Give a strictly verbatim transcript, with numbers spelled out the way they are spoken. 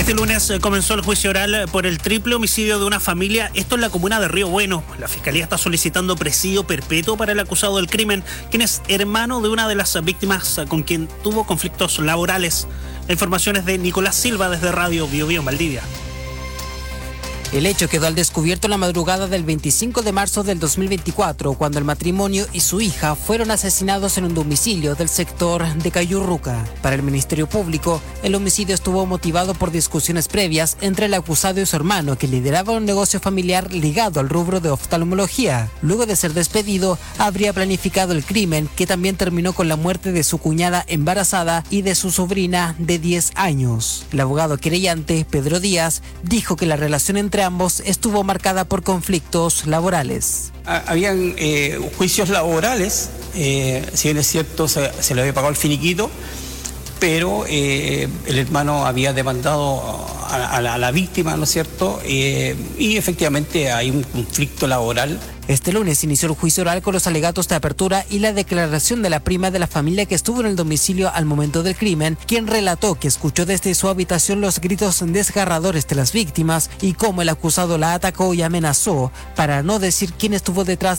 Este lunes comenzó el juicio oral por el triple homicidio de una familia, esto en la comuna de Río Bueno. La Fiscalía está solicitando presidio perpetuo para el acusado del crimen, quien es hermano de una de las víctimas con quien tuvo conflictos laborales. La información es de Nicolás Silva desde Radio Bio Bio en Valdivia. El hecho quedó al descubierto la madrugada del veinticinco de marzo del dos mil veinticuatro, cuando el matrimonio y su hija fueron asesinados en un domicilio del sector de Cayurruca. Para el Ministerio Público, el homicidio estuvo motivado por discusiones previas entre el acusado y su hermano, que lideraba un negocio familiar ligado al rubro de oftalmología. Luego de ser despedido, habría planificado el crimen, que también terminó con la muerte de su cuñada embarazada y de su sobrina de diez años. El abogado querellante, Pedro Díaz, dijo que la relación entre ambos estuvo marcada por conflictos laborales. Habían eh, juicios laborales, eh, si bien es cierto se, se le había pagado el finiquito, pero eh, el hermano había demandado a, a, la, a la víctima, ¿no es cierto? Eh, y efectivamente hay un conflicto laboral. Este lunes inició el juicio oral con los alegatos de apertura y la declaración de la prima de la familia que estuvo en el domicilio al momento del crimen, quien relató que escuchó desde su habitación los gritos desgarradores de las víctimas y cómo el acusado la atacó y amenazó, para no decir quién estuvo detrás